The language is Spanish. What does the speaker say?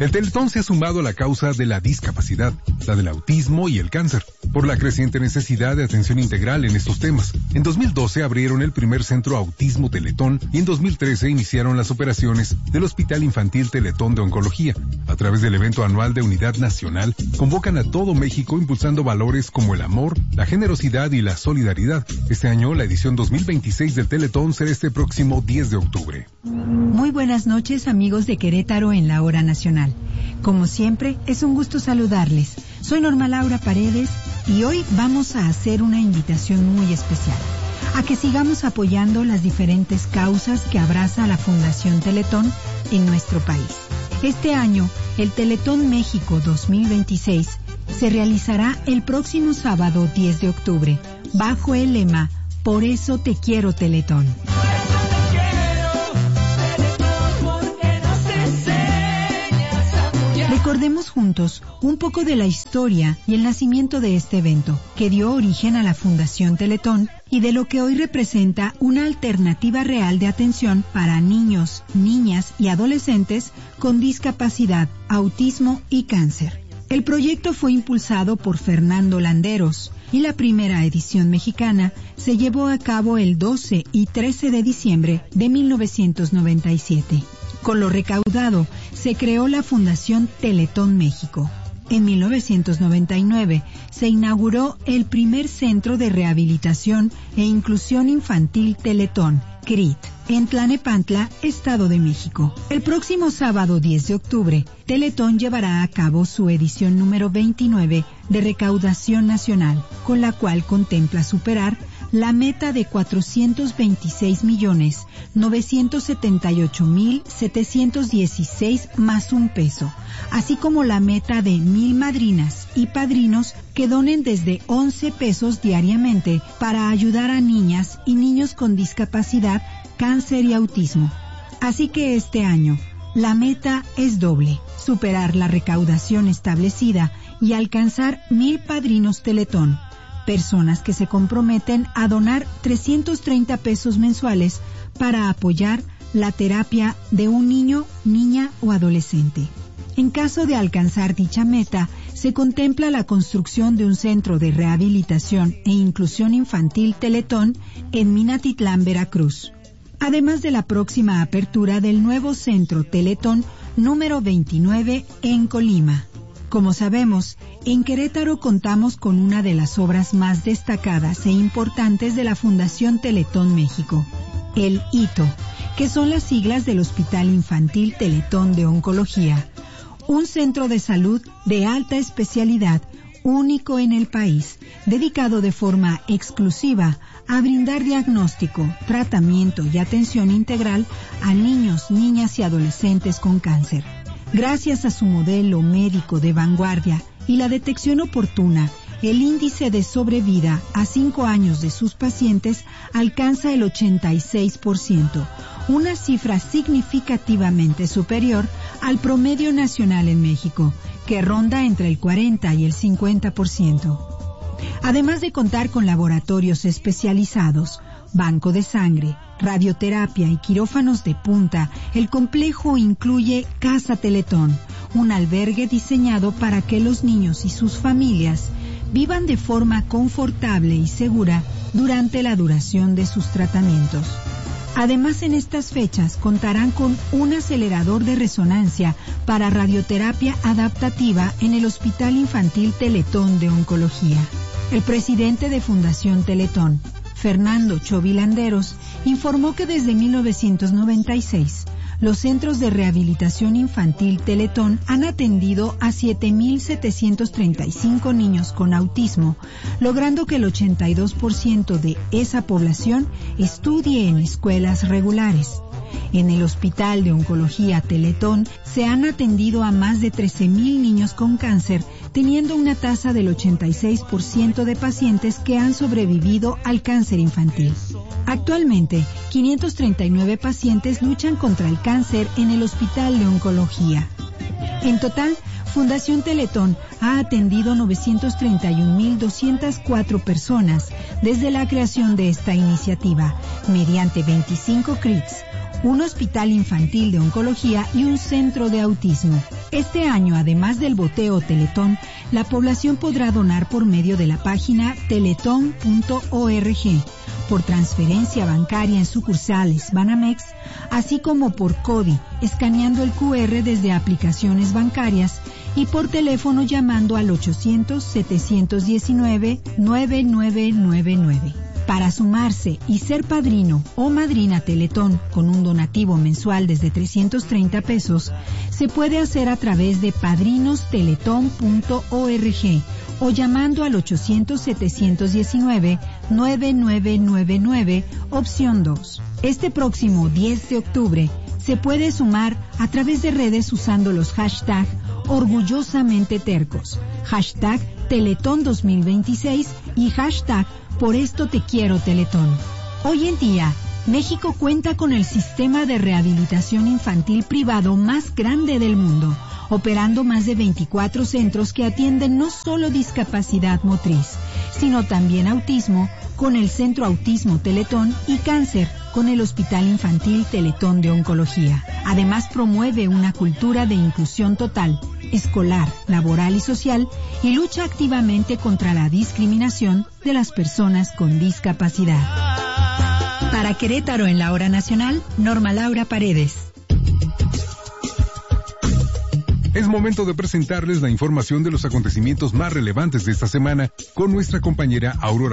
El Teletón se ha sumado a la causa de la discapacidad, la del autismo y el cáncer, por la creciente necesidad de atención integral en estos temas. En 2012 abrieron el primer centro Autismo Teletón y en 2013 iniciaron las operaciones del Hospital Infantil Teletón de Oncología. A través del evento anual de Unidad Nacional, convocan a todo México impulsando valores como el amor, la generosidad y la solidaridad. Este año, la edición 2026 del Teletón será este próximo 10 de octubre. Muy buenas noches, amigos de Querétaro en la Hora Nacional. Como siempre, es un gusto saludarles. Soy Norma Laura Paredes y hoy vamos a hacer una invitación muy especial a que sigamos apoyando las diferentes causas que abraza la Fundación Teletón en nuestro país. Este año, el Teletón México 2026 se realizará el próximo sábado 10 de octubre, bajo el lema Por eso te quiero, Teletón. Recordemos juntos un poco de la historia y el nacimiento de este evento, que dio origen a la Fundación Teletón y de lo que hoy representa una alternativa real de atención para niños, niñas y adolescentes con discapacidad, autismo y cáncer. El proyecto fue impulsado por Fernando Landeros y la primera edición mexicana se llevó a cabo el 12 y 13 de diciembre de 1997. Con lo recaudado, se creó la Fundación Teletón México. En 1999 se inauguró el primer Centro de Rehabilitación e Inclusión Infantil Teletón, CRIT, en Tlanepantla, Estado de México. El próximo sábado 10 de octubre, Teletón llevará a cabo su edición número 29 de recaudación nacional, con la cual contempla superar la meta de 426,978,716 más un peso, así como la meta de 1,000 madrinas y padrinos que donen desde 11 pesos diariamente para ayudar a niñas y niños con discapacidad, cáncer y autismo. Así que este año, la meta es doble: superar la recaudación establecida y alcanzar 1,000 padrinos Teletón, personas que se comprometen a donar 330 pesos mensuales para apoyar la terapia de un niño, niña o adolescente. En caso de alcanzar dicha meta, se contempla la construcción de un centro de rehabilitación e inclusión infantil Teletón en Minatitlán, Veracruz, además de la próxima apertura del nuevo centro Teletón número 29 en Colima. Como sabemos, en Querétaro contamos con una de las obras más destacadas e importantes de la Fundación Teletón México, el HITO, que son las siglas del Hospital Infantil Teletón de Oncología, un centro de salud de alta especialidad único en el país, dedicado de forma exclusiva a brindar diagnóstico, tratamiento y atención integral a niños, niñas y adolescentes con cáncer. Gracias a su modelo médico de vanguardia y la detección oportuna, el índice de sobrevida a 5 años de sus pacientes alcanza el 86%, una cifra significativamente superior al promedio nacional en México, que ronda entre el 40 y el 50%. Además de contar con laboratorios especializados, banco de sangre, radioterapia y quirófanos de punta, el complejo incluye Casa Teletón, un albergue diseñado para que los niños y sus familias vivan de forma confortable y segura durante la duración de sus tratamientos. Además, en estas fechas contarán con un acelerador de resonancia para radioterapia adaptativa en el Hospital Infantil Teletón de Oncología. El presidente de Fundación Teletón, Fernando Chovy Landeros, informó que desde 1996 los centros de rehabilitación infantil Teletón han atendido a 7,735 niños con autismo, logrando que el 82% de esa población estudie en escuelas regulares. En el Hospital de Oncología Teletón se han atendido a más de 13,000 niños con cáncer, teniendo una tasa del 86% de pacientes que han sobrevivido al cáncer infantil. Actualmente, 539 pacientes luchan contra el cáncer en el Hospital de Oncología. En total, Fundación Teletón ha atendido 931,204 personas desde la creación de esta iniciativa, mediante 25 CRITs, un hospital infantil de oncología y un centro de autismo. Este año, además del boteo Teletón, la población podrá donar por medio de la página teletón.org, por transferencia bancaria en sucursales Banamex, así como por CODI, escaneando el QR desde aplicaciones bancarias, y por teléfono llamando al 800-719-9999. Para sumarse y ser padrino o madrina Teletón con un donativo mensual desde 330 pesos, se puede hacer a través de padrinosteletón.org o llamando al 800-719-9999, opción 2. Este próximo 10 de octubre se puede sumar a través de redes usando los hashtags orgullosamente tercos, hashtag Teletón 2026 y hashtag Por esto te quiero Teletón. Hoy en día, México cuenta con el sistema de rehabilitación infantil privado más grande del mundo, operando más de 24 centros que atienden no solo discapacidad motriz, sino también autismo, con el Centro Autismo Teletón, y cáncer, con el Hospital Infantil Teletón de Oncología. Además, promueve una cultura de inclusión total, escolar, laboral y social, y lucha activamente contra la discriminación de las personas con discapacidad. Para Querétaro en la Hora Nacional, Norma Laura Paredes. Es momento de presentarles la información de los acontecimientos más relevantes de esta semana con nuestra compañera Aurora